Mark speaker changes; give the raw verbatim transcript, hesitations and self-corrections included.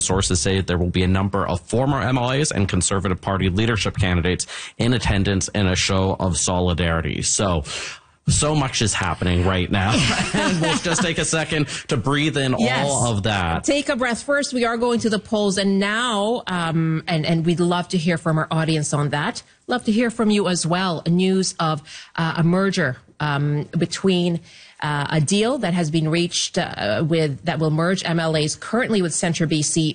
Speaker 1: Sources say there will be a number of former M L As and Conservative Party leadership candidates in attendance in a show of solidarity. So, so much is happening right now. And we'll just take a second to breathe in yes. all of that.
Speaker 2: Take a breath first. We are going to the polls. And now, um, and, and we'd love to hear from our audience on that. Love to hear from you as well. News of uh, a merger um, between Uh, a deal that has been reached uh, with that will merge M L As currently with Centre B C